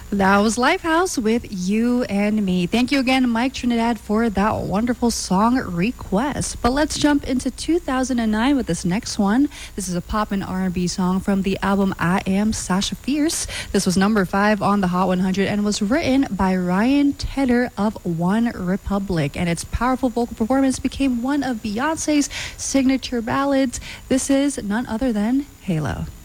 That was Lifehouse with You and Me. Thank you again, Mike Trinidad, for that wonderful song request. But let's jump into 2009 with this next one. This is a pop and R&B song from the album I Am Sasha Fierce. This was number 5 on the Hot 100 and was written by Ryan Tedder of One Republic. And its powerful vocal performance became one of Beyonce's signature ballads. This is none other than Halo.